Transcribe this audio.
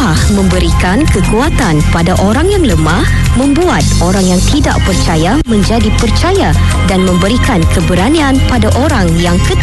Allah memberikan kekuatan pada orang yang lemah, membuat orang yang tidak percaya menjadi percaya dan memberikan keberanian pada orang yang